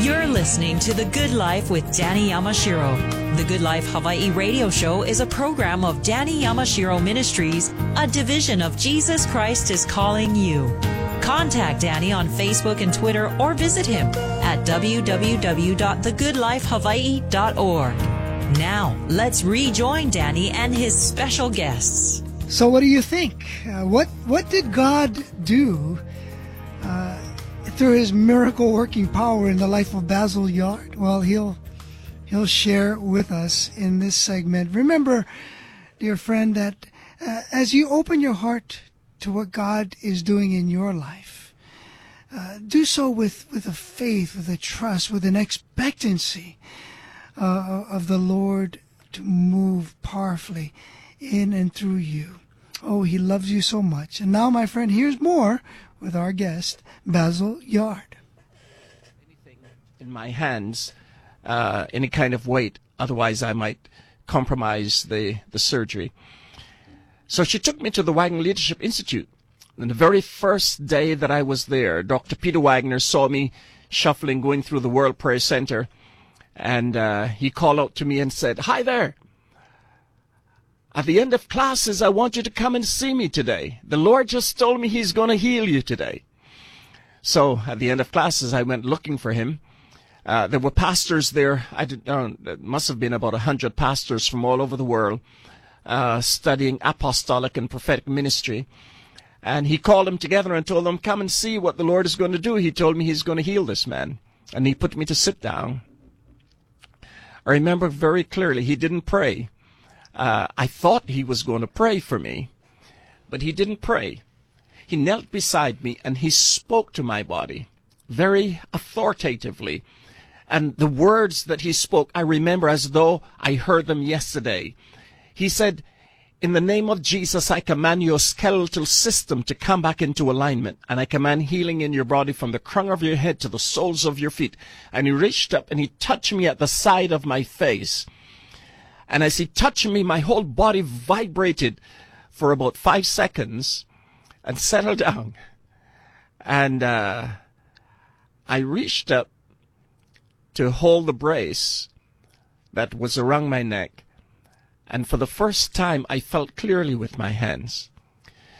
You're listening to The Good Life with Danny Yamashiro. The Good Life Hawaii radio show is a program of Danny Yamashiro Ministries, a division of Jesus Christ is Calling You. Contact Danny on Facebook and Twitter or visit him at www.thegoodlifehawaii.org. Now, let's rejoin Danny and his special guests. So what do you think? What did God do through his miracle working power in the life of Basil Yard? Well, he'll share with us in this segment. Remember, dear friend, that as you open your heart to what God is doing in your life, do so with a faith, with a trust, with an expectancy of the Lord to move powerfully in and through you. Oh, he loves you so much. And now, my friend, here's more with our guest, Basil Yard. Anything in my hands, any kind of weight, otherwise I might compromise the surgery. So she took me to the Wagner Leadership Institute. And the very first day that I was there, Dr. Peter Wagner saw me shuffling, going through the World Prayer Center, and he called out to me and said, "Hi there. At the end of classes, I want you to come and see me today. The Lord just told me he's going to heal you today." So at the end of classes, I went looking for him. There were pastors there. There must have been about 100 pastors from all over the world studying apostolic and prophetic ministry. And he called them together and told them, "Come and see what the Lord is going to do. He told me he's going to heal this man." And he put me to sit down. I remember very clearly, he didn't pray. I thought he was going to pray for me, but he didn't pray. He knelt beside me and he spoke to my body very authoritatively. And the words that he spoke, I remember as though I heard them yesterday. He said, "In the name of Jesus, I command your skeletal system to come back into alignment. And I command healing in your body from the crown of your head to the soles of your feet." And he reached up and he touched me at the side of my face. And as he touched me, my whole body vibrated for about 5 seconds and settled down. And I reached up to hold the brace that was around my neck. And for the first time, I felt clearly with my hands.